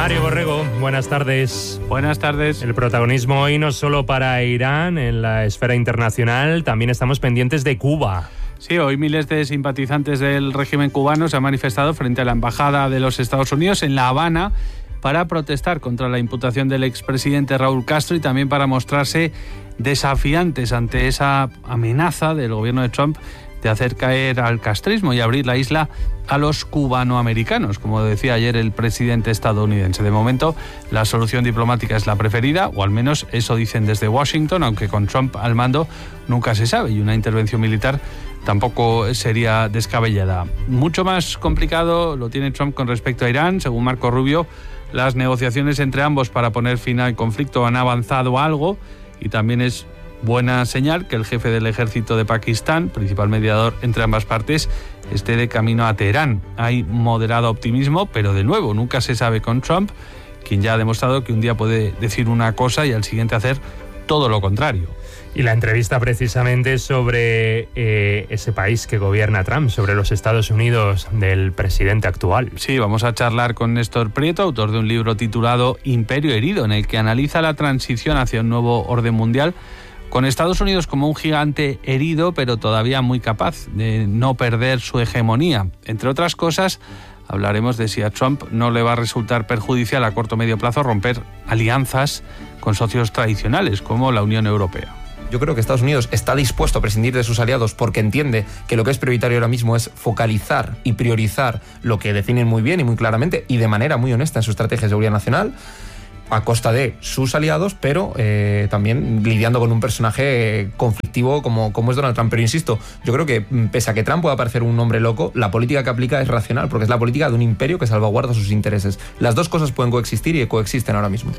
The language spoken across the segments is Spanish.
Mario Borrego, buenas tardes. Buenas tardes. El protagonismo hoy no solo para Irán en la esfera internacional, también estamos pendientes de Cuba. Sí, hoy miles de simpatizantes del régimen cubano se han manifestado frente a la Embajada de los Estados Unidos en La Habana para protestar contra la imputación del expresidente Raúl Castro y también para mostrarse desafiantes ante esa amenaza del gobierno de Trump de hacer caer al castrismo y abrir la isla a los cubanoamericanos, como decía ayer el presidente estadounidense. De momento, la solución diplomática es la preferida, o al menos eso dicen desde Washington, aunque con Trump al mando nunca se sabe, y una intervención militar tampoco sería descabellada. Mucho más complicado lo tiene Trump con respecto a Irán. Según Marco Rubio, las negociaciones entre ambos para poner fin al conflicto han avanzado algo, y también es buena señal que el jefe del ejército de Pakistán, principal mediador entre ambas partes, esté de camino a Teherán. Hay moderado optimismo, pero de nuevo, nunca se sabe con Trump, quien ya ha demostrado que un día puede decir una cosa y al siguiente hacer todo lo contrario. Y la entrevista precisamente sobre ese país que gobierna Trump, sobre los Estados Unidos del presidente actual. Sí, vamos a charlar con Néstor Prieto, autor de un libro titulado Imperio herido, en el que analiza la transición hacia un nuevo orden mundial, con Estados Unidos como un gigante herido, pero todavía muy capaz de no perder su hegemonía. Entre otras cosas, hablaremos de si a Trump no le va a resultar perjudicial a corto o medio plazo romper alianzas con socios tradicionales como la Unión Europea. Yo creo que Estados Unidos está dispuesto a prescindir de sus aliados porque entiende que lo que es prioritario ahora mismo es focalizar y priorizar lo que definen muy bien y muy claramente y de manera muy honesta en su estrategia de seguridad nacional, a costa de sus aliados, pero también lidiando con un personaje conflictivo como es Donald Trump. Pero insisto, yo creo que pese a que Trump pueda parecer un hombre loco, la política que aplica es racional, porque es la política de un imperio que salvaguarda sus intereses. Las dos cosas pueden coexistir y coexisten ahora mismo.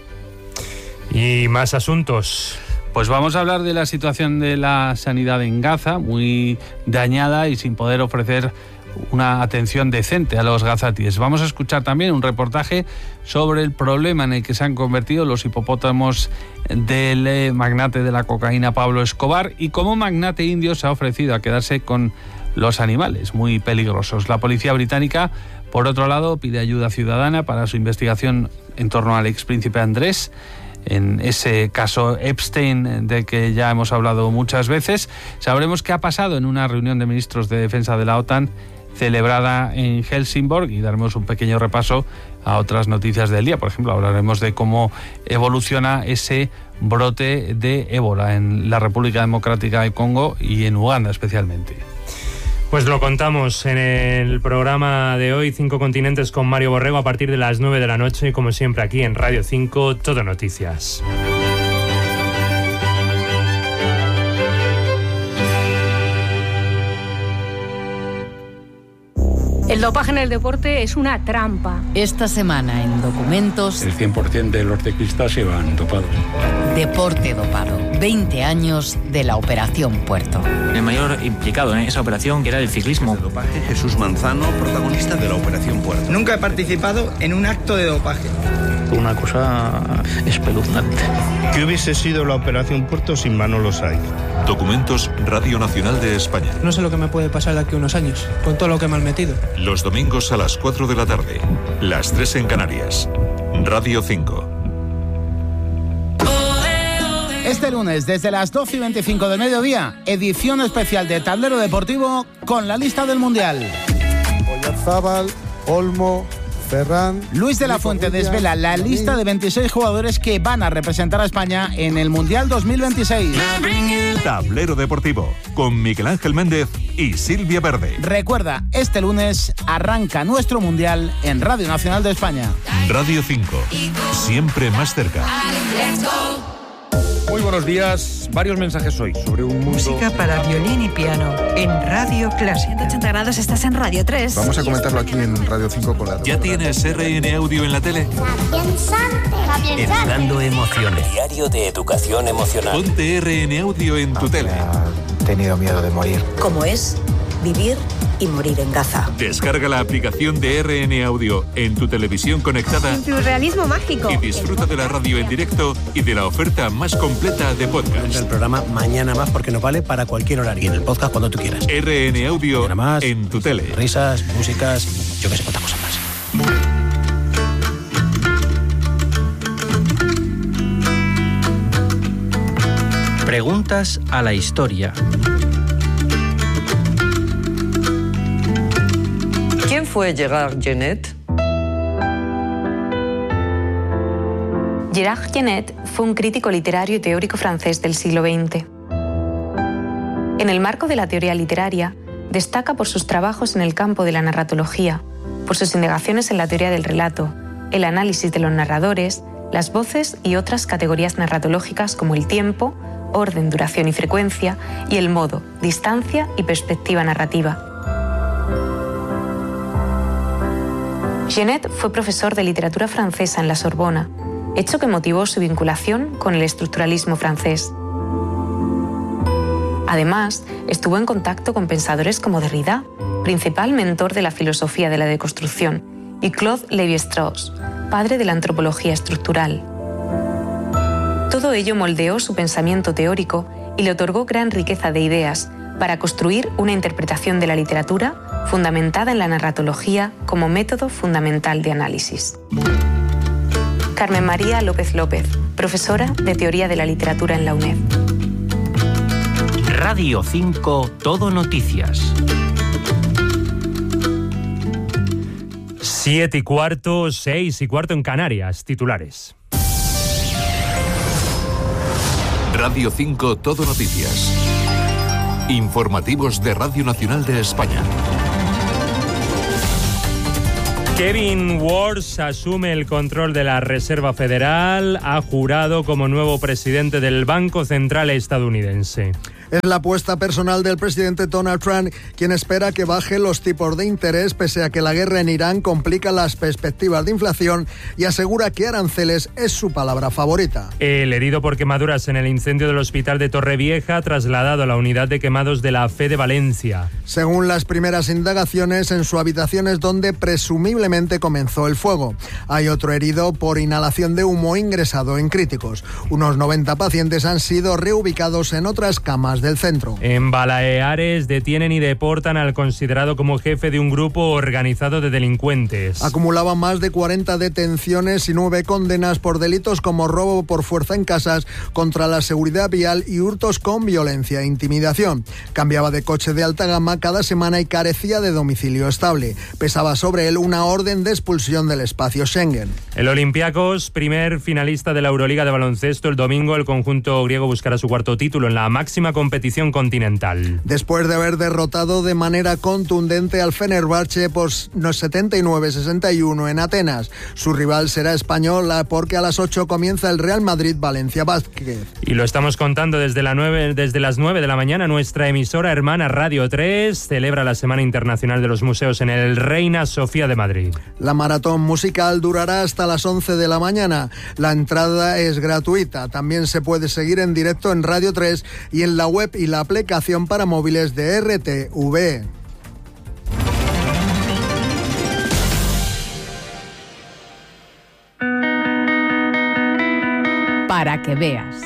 Y más asuntos. Pues vamos a hablar de la situación de la sanidad en Gaza, muy dañada y sin poder ofrecer una atención decente a los gazatíes. Vamos a escuchar también un reportaje sobre el problema en el que se han convertido los hipopótamos del magnate de la cocaína Pablo Escobar y cómo un magnate indio se ha ofrecido a quedarse con los animales muy peligrosos. La policía británica, por otro lado, pide ayuda ciudadana para su investigación en torno al expríncipe Andrés, en ese caso Epstein del que ya hemos hablado muchas veces. Sabremos qué ha pasado en una reunión de ministros de defensa de la OTAN celebrada en Helsingborg y daremos un pequeño repaso a otras noticias del día. Por ejemplo, hablaremos de cómo evoluciona ese brote de ébola en la República Democrática del Congo y en Uganda especialmente. Pues lo contamos en el programa de hoy, 5 continentes con Mario Borrego, a partir de las 9 de la noche, como siempre aquí en Radio 5, Todo Noticias. El dopaje en el deporte es una trampa. Esta semana en Documentos... El 100% de los ciclistas se van dopados. Deporte dopado. 20 años de la Operación Puerto. El mayor implicado en esa operación era el ciclismo. El dopaje, Jesús Manzano, protagonista de la Operación Puerto. Nunca he participado en un acto de dopaje. Una cosa espeluznante. ¿Qué hubiese sido la Operación Puerto sin Manolo Saiz? Documentos, Radio Nacional de España. No sé lo que me puede pasar de aquí a unos años, con todo lo que me han metido. Los domingos a las 4 de la tarde, las 3 en Canarias. Radio 5. Este lunes, desde las 12:25 del mediodía, edición especial de Tablero Deportivo con la lista del Mundial. Oyarzábal, Olmo, Ferran... Luis de la Fuente desvela la lista de 26 jugadores que van a representar a España en el Mundial 2026. Tablero Deportivo, con Miguel Ángel Méndez y Silvia Verde. Recuerda, este lunes arranca nuestro Mundial en Radio Nacional de España. Radio 5, siempre más cerca. Muy buenos días. Varios mensajes hoy sobre un mundo... Música para violín y piano en Radio Clásica. 180 grados, estás en Radio 3. Vamos a comentarlo aquí en Radio 5 con la... ¿Ya tienes RN Audio en la tele? Educando emociones. Diario de educación emocional. Ponte RN Audio en tu tele. He tenido miedo de morir. ¿Cómo es vivir y morir en Gaza? Descarga la aplicación de RN Audio en tu televisión conectada. Surrealismo mágico. Y disfruta de la radio en directo y de la oferta más completa de podcast. El programa Mañana Más porque nos vale para cualquier horario. Y en el podcast cuando tú quieras. RN Audio más, en tu tele. Risas, músicas, yo que sé cuántas cosas más. Preguntas a la historia. ¿Quién fue Gerard Genette? Gerard Genette fue un crítico literario y teórico francés del siglo XX. En el marco de la teoría literaria, destaca por sus trabajos en el campo de la narratología, por sus indagaciones en la teoría del relato, el análisis de los narradores, las voces y otras categorías narratológicas como el tiempo, orden, duración y frecuencia, y el modo, distancia y perspectiva narrativa. Genette fue profesor de literatura francesa en la Sorbona, hecho que motivó su vinculación con el estructuralismo francés. Además, estuvo en contacto con pensadores como Derrida, principal mentor de la filosofía de la deconstrucción, y Claude Lévi-Strauss, padre de la antropología estructural. Todo ello moldeó su pensamiento teórico y le otorgó gran riqueza de ideas para construir una interpretación de la literatura fundamentada en la narratología como método fundamental de análisis. Carmen María López López, profesora de Teoría de la Literatura en la UNED. Radio 5 Todo Noticias. 7:15, 6:15 en Canarias. Titulares. Radio 5 Todo Noticias. Informativos de Radio Nacional de España. Kevin Warsh asume el control de la Reserva Federal, ha jurado como nuevo presidente del Banco Central estadounidense. Es la apuesta personal del presidente Donald Trump, quien espera que baje los tipos de interés pese a que la guerra en Irán complica las perspectivas de inflación y asegura que aranceles es su palabra favorita. El herido por quemaduras en el incendio del hospital de Torrevieja, trasladado a la unidad de quemados de la FE de Valencia. Según las primeras indagaciones, en su habitación es donde presumiblemente comenzó el fuego. Hay otro herido por inhalación de humo ingresado en críticos. Unos 90 pacientes han sido reubicados en otras camas del centro. En Baleares detienen y deportan al considerado como jefe de un grupo organizado de delincuentes. Acumulaba más de 40 detenciones y 9 condenas por delitos como robo por fuerza en casas, contra la seguridad vial y hurtos con violencia e intimidación. Cambiaba de coche de alta gama cada semana y carecía de domicilio estable. Pesaba sobre él una orden de expulsión del espacio Schengen. El Olympiacos, primer finalista de la Euroliga de baloncesto, el domingo el conjunto griego buscará su cuarto título en la máxima competición continental. Después de haber derrotado de manera contundente al Fenerbahce por 79-61 en Atenas. Su rival será española porque a las 8 comienza el Real Madrid Valencia Basket. Y lo estamos contando desde las 9 de la mañana. Nuestra emisora hermana Radio 3 celebra la Semana Internacional de los Museos en el Reina Sofía de Madrid. La maratón musical durará hasta las 11 de la mañana. La entrada es gratuita. También se puede seguir en directo en Radio 3 y en la web y la aplicación para móviles de RTV. Para que veas.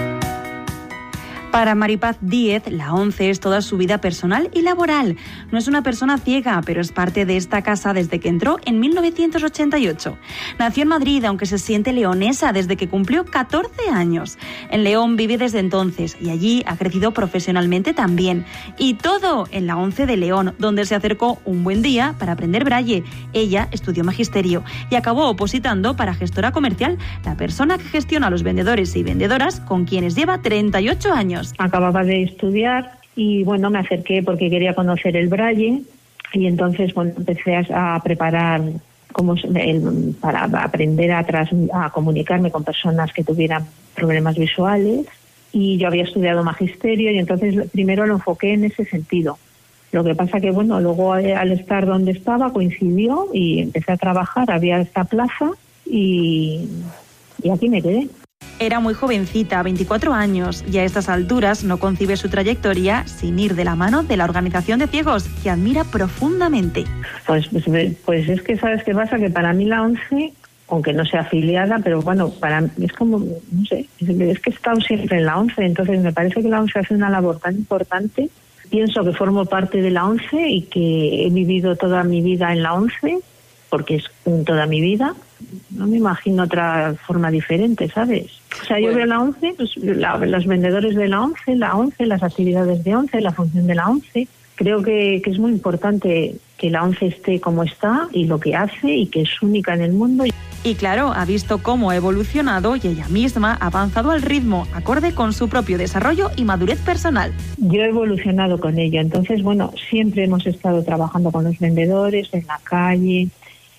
Para Maripaz Díez, la ONCE es toda su vida personal y laboral. No es una persona ciega, pero es parte de esta casa desde que entró en 1988. Nació en Madrid, aunque se siente leonesa desde que cumplió 14 años. En León vive desde entonces y allí ha crecido profesionalmente también. Y todo en la ONCE de León, donde se acercó un buen día para aprender braille. Ella estudió magisterio y acabó opositando para gestora comercial, la persona que gestiona a los vendedores y vendedoras con quienes lleva 38 años. Acababa de estudiar y bueno, me acerqué porque quería conocer el braille y entonces bueno, empecé a preparar para aprender a comunicarme con personas que tuvieran problemas visuales, y yo había estudiado magisterio y entonces primero lo enfoqué en ese sentido. Lo que pasa que bueno, luego al estar donde estaba coincidió y empecé a trabajar, había esta plaza y aquí me quedé. Era muy jovencita, 24 años, y a estas alturas no concibe su trayectoria sin ir de la mano de la Organización de Ciegos, que admira profundamente. Pues es que, ¿sabes qué pasa? Que para mí la ONCE, aunque no sea afiliada, pero bueno, para mí es como, no sé, es que he estado siempre en la ONCE, entonces me parece que la ONCE hace una labor tan importante. Pienso que formo parte de la ONCE y que he vivido toda mi vida en la ONCE, porque es toda mi vida. No me imagino otra forma diferente, ¿sabes? O sea, yo veo la ONCE, pues, los vendedores de la ONCE, las actividades de ONCE, la función de la ONCE. Creo que es muy importante que la ONCE esté como está y lo que hace, y que es única en el mundo. Y claro, ha visto cómo ha evolucionado y ella misma ha avanzado al ritmo, acorde con su propio desarrollo y madurez personal. Yo he evolucionado con ello, entonces, bueno, siempre hemos estado trabajando con los vendedores en la calle,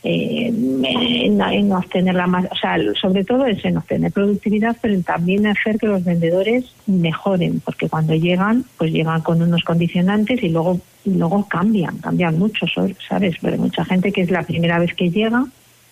en obtener o sea, sobre todo es en obtener productividad, pero también hacer que los vendedores mejoren, porque cuando llegan, pues llegan con unos condicionantes y luego cambian mucho, ¿sabes? Pero hay mucha gente que es la primera vez que llega.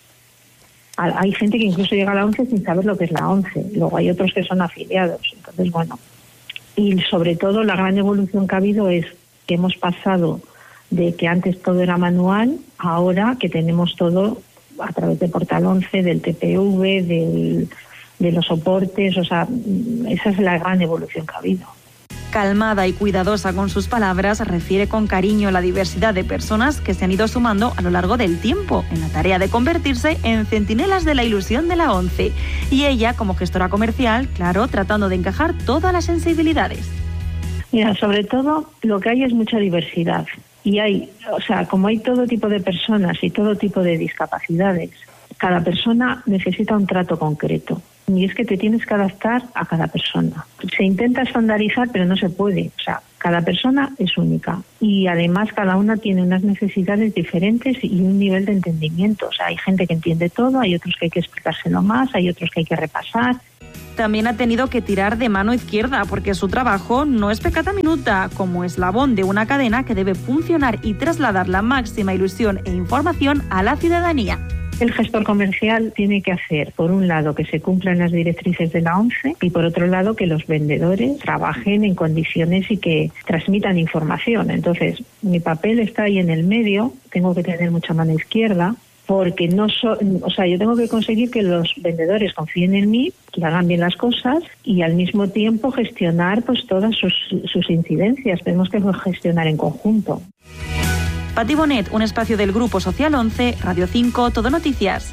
Hay gente que incluso llega a la ONCE sin saber lo que es la ONCE. Luego hay otros que son afiliados. Entonces, bueno, y sobre todo la gran evolución que ha habido es que hemos pasado de que antes todo era manual, ahora que tenemos todo a través de Portal 11, del TPV, de los soportes. O sea, esa es la gran evolución que ha habido. Calmada y cuidadosa con sus palabras, refiere con cariño la diversidad de personas que se han ido sumando a lo largo del tiempo en la tarea de convertirse en centinelas de la ilusión de la ONCE. Y ella, como gestora comercial, claro, tratando de encajar todas las sensibilidades. Mira, sobre todo lo que hay es mucha diversidad. Y hay, o sea, como hay todo tipo de personas y todo tipo de discapacidades, cada persona necesita un trato concreto. Y es que te tienes que adaptar a cada persona. Se intenta estandarizar, pero no se puede. O sea, cada persona es única. Y además cada una tiene unas necesidades diferentes y un nivel de entendimiento. O sea, hay gente que entiende todo, hay otros que hay que explicárselo más, hay otros que hay que repasar. También ha tenido que tirar de mano izquierda porque su trabajo no es peccata minuta, como eslabón de una cadena que debe funcionar y trasladar la máxima ilusión e información a la ciudadanía. El gestor comercial tiene que hacer, por un lado, que se cumplan las directrices de la ONCE y, por otro lado, que los vendedores trabajen en condiciones y que transmitan información. Entonces, mi papel está ahí en el medio, tengo que tener mucha mano izquierda, porque yo tengo que conseguir que los vendedores confíen en mí, que hagan bien las cosas y al mismo tiempo gestionar pues todas sus incidencias. Tenemos que gestionar en conjunto. Pati Bonet, un espacio del Grupo Social 11, Radio 5, Todo Noticias.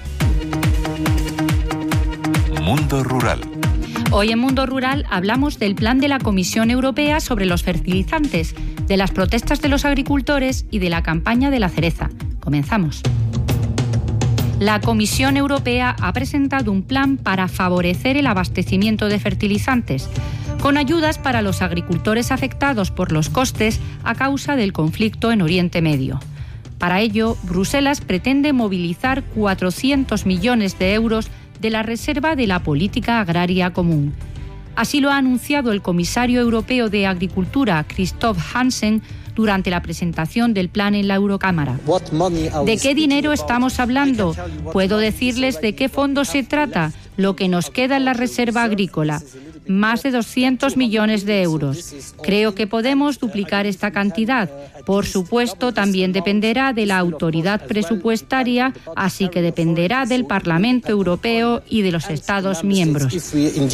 Mundo Rural. Hoy en Mundo Rural hablamos del plan de la Comisión Europea sobre los fertilizantes, de las protestas de los agricultores y de la campaña de la cereza. Comenzamos. La Comisión Europea ha presentado un plan para favorecer el abastecimiento de fertilizantes, con ayudas para los agricultores afectados por los costes a causa del conflicto en Oriente Medio. Para ello, Bruselas pretende movilizar 400 millones de euros de la reserva de la política agraria común. Así lo ha anunciado el comisario europeo de Agricultura, Christoph Hansen, durante la presentación del plan en la Eurocámara. ¿De qué dinero estamos hablando? Puedo decirles de qué fondo se trata, lo que nos queda en la reserva agrícola. Más de 200 millones de euros. Creo que podemos duplicar esta cantidad. Por supuesto, también dependerá de la autoridad presupuestaria, así que dependerá del Parlamento Europeo y de los Estados miembros.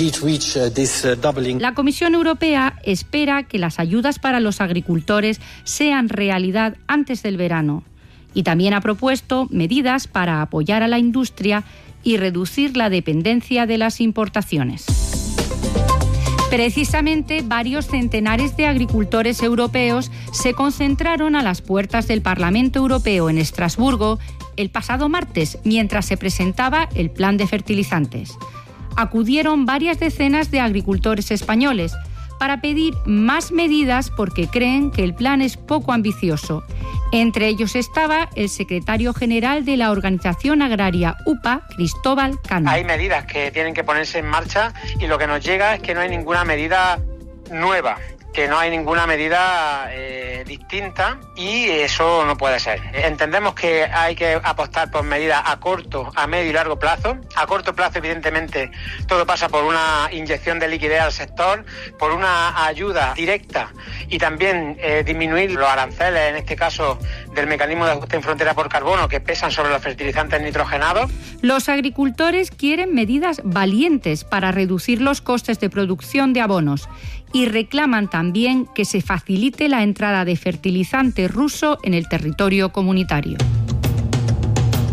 La Comisión Europea espera que las ayudas para los agricultores sean realidad antes del verano. Y también ha propuesto medidas para apoyar a la industria y reducir la dependencia de las importaciones. Precisamente, varios centenares de agricultores europeos se concentraron a las puertas del Parlamento Europeo en Estrasburgo el pasado martes, mientras se presentaba el plan de fertilizantes. Acudieron varias decenas de agricultores españoles para pedir más medidas porque creen que el plan es poco ambicioso. Entre ellos estaba el secretario general de la Organización Agraria UPA, Cristóbal Cano. Hay medidas que tienen que ponerse en marcha y lo que nos llega es que no hay ninguna medida nueva, que no hay ninguna medida distinta y eso no puede ser. Entendemos que hay que apostar por medidas a corto, a medio y largo plazo. A corto plazo, evidentemente, todo pasa por una inyección de liquidez al sector, por una ayuda directa y también disminuir los aranceles, en este caso del mecanismo de ajuste en frontera por carbono, que pesan sobre los fertilizantes nitrogenados. Los agricultores quieren medidas valientes para reducir los costes de producción de abonos y reclaman también que se facilite la entrada de fertilizante ruso en el territorio comunitario.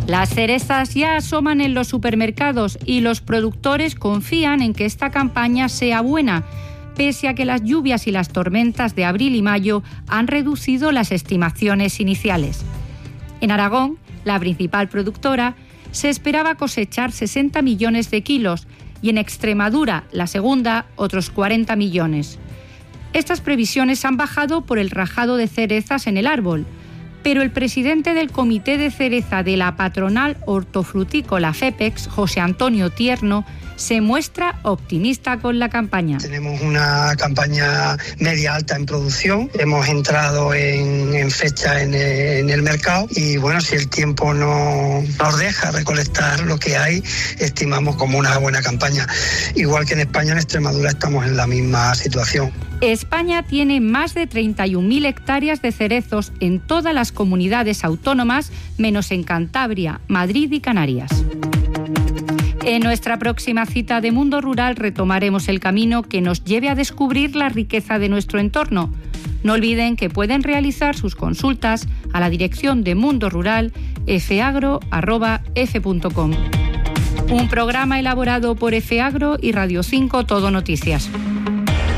Las cerezas ya asoman en los supermercados y los productores confían en que esta campaña sea buena, pese a que las lluvias y las tormentas de abril y mayo han reducido las estimaciones iniciales. En Aragón, la principal productora, se esperaba cosechar 60 millones de kilos y en Extremadura, la segunda, otros 40 millones. Estas previsiones han bajado por el rajado de cerezas en el árbol, pero el presidente del Comité de Cereza de la Patronal Hortofrutícola FEPEX, José Antonio Tierno, se muestra optimista con la campaña. Tenemos una campaña media alta en producción, hemos entrado en fecha en el mercado y bueno, si el tiempo no nos deja recolectar lo que hay, estimamos como una buena campaña. Igual que en España, en Extremadura estamos en la misma situación. España tiene más de 31.000 hectáreas de cerezos en todas las comunidades autónomas, menos en Cantabria, Madrid y Canarias. En nuestra próxima cita de Mundo Rural retomaremos el camino que nos lleve a descubrir la riqueza de nuestro entorno. No olviden que pueden realizar sus consultas a la dirección de Mundo Rural fagro@f.com. Un programa elaborado por FAgro y Radio 5 Todo Noticias.